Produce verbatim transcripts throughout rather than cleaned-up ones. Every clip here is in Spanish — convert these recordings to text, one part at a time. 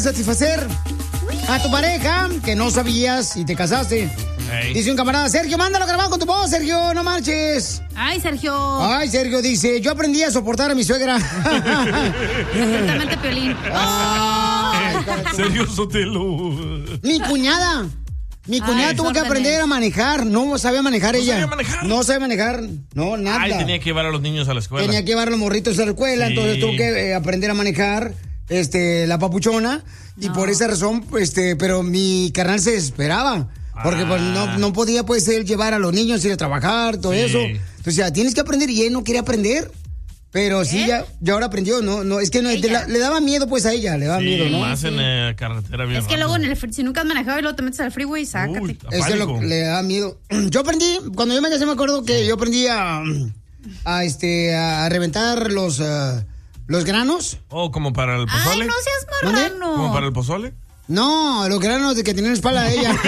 satisfacer a tu pareja que no sabías y te casaste. Hey. Dice un camarada, Sergio, mándalo grabado con tu voz, Sergio, no marches. Ay, Sergio. Ay, Sergio dice, yo aprendí a soportar a mi suegra. Exactamente, Piolín. Ay, Sergio Sotelo. Mi cuñada. Mi cuñada Ay, tuvo que aprender a manejar. No sabía manejar ¿No ella. sabía manejar? No sabía manejar. No, nada. Ay, tenía que llevar a los niños a la escuela. Tenía que llevar a los morritos a la escuela. Sí. Entonces tuvo que eh, aprender a manejar. Este, la papuchona. No. Y por esa razón, este, pero mi carnal se desesperaba. Porque ah. pues no, no podía pues él llevar a los niños, ir a trabajar, todo sí. eso. Entonces ya tienes que aprender y él no quería aprender. Pero ¿Eh? sí, ya, ya ahora aprendió, no, no, es que no, la, le daba miedo pues a ella, le daba sí, miedo, ¿no? Más sí. en eh, carretera bien Es que rápido. Luego en el, si nunca has manejado y luego te metes al freeway, sácate. Uy, es que lo, le da miedo. Yo aprendí, cuando yo me casé me acuerdo que yo aprendí a, a este, a reventar los, uh, los granos. Oh, como para el pozole. Ay, no seas marrano. ¿Como para el pozole? No, los granos de que tenía en la espalda de ella.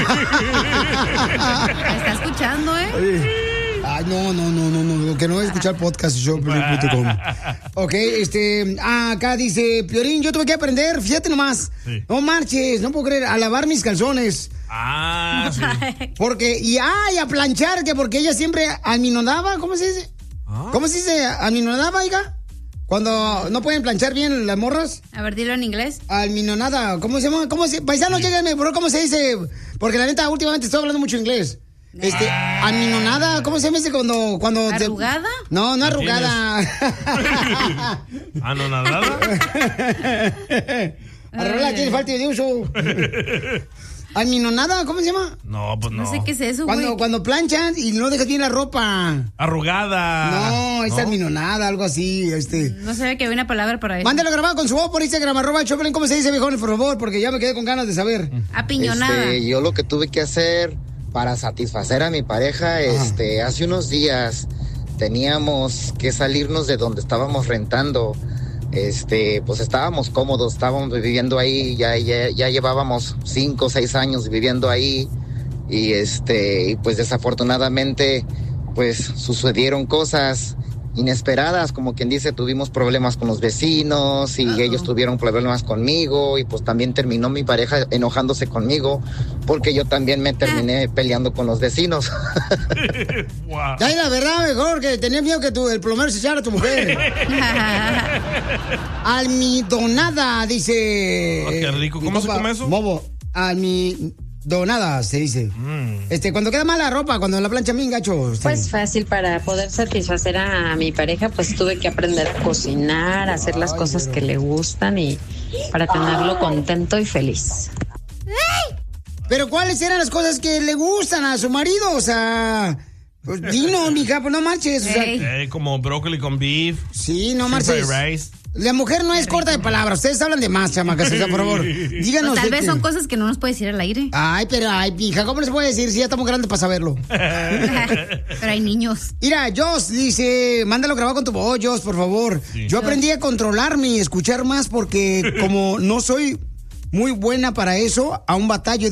Está escuchando, ¿eh? Ay, no, no, no, no, no, que no voy a escuchar podcast show punto com. Ok, este, ah, acá dice, Piolín, yo tuve que aprender, fíjate nomás, sí. no marches, no puedo creer, a lavar mis calzones. Ah, sí. Porque, y ay, a planchar, que porque ella siempre alminonaba, ¿cómo se dice? ¿Ah? ¿Cómo se dice? ¿Alminonaba, hija? Cuando no pueden planchar bien las morras. A ver, dilo en inglés. Alminonada, ¿cómo se llama? ¿Cómo se, paisanos, sí. lléguenme, bro, ¿cómo se dice? Porque la neta, últimamente estoy hablando mucho inglés. Este, ah. alminonada, ¿cómo se llama ese cuando, cuando ¿Arrugada? Te... No, no arrugada. ¿Anonadada? Arrugada tiene falta de uso. ¿Alminonada? ¿Cómo se llama? No, pues no. No sé qué es eso, Cuando, güey. cuando planchan y no dejas bien la ropa. Arrugada. No, es ¿no? alminonada, algo así, este. No sabía que había una palabra para eso. Mándalo grabado con su voz por Instagram, arroba Choplin, ¿cómo se dice, viejones, por favor? Porque ya me quedé con ganas de saber. Apiñonada. Este, yo lo que tuve que hacer para satisfacer a mi pareja, Ajá. este, hace unos días teníamos que salirnos de donde estábamos rentando. Este, pues estábamos cómodos, estábamos viviendo ahí, ya, ya, ya llevábamos cinco o seis años viviendo ahí, y este, y pues desafortunadamente, pues sucedieron cosas inesperadas, como quien dice, tuvimos problemas con los vecinos y uh-oh. ellos tuvieron problemas conmigo, y pues también terminó mi pareja enojándose conmigo porque yo también me terminé peleando con los vecinos. Wow. Ay, la verdad, mejor que tenía miedo que tu, el plomero se echara a tu mujer. Almidonada, dice. Oh, qué rico. ¿Cómo se come eso? Bobo. Almi... Donada, se dice. Mm. Este, cuando queda mala ropa, cuando la plancha bien gacho. Este. Pues fácil, para poder satisfacer a mi pareja, pues tuve que aprender a cocinar, a hacer las Ay, cosas pero... que le gustan y para tenerlo contento y feliz. Pero ¿cuáles eran las cosas que le gustan a su marido? O sea, pues dino, mija, pues no marches. O sea, hey, como brócoli con beef. Sí, no marches. La mujer no es corta de palabras. Ustedes hablan de más, chamacas, o sea, por favor. Díganos. Pues tal vez que... son cosas que no nos puede decir al aire. Ay, pero, ay, pija, ¿cómo les puede decir si ya estamos grandes para saberlo? Pero hay niños. Mira, Joss dice, mándalo grabado con tu voz, Joss, por favor. Sí. Yo aprendí a controlarme y escuchar más porque como no soy muy buena para eso, aún batallo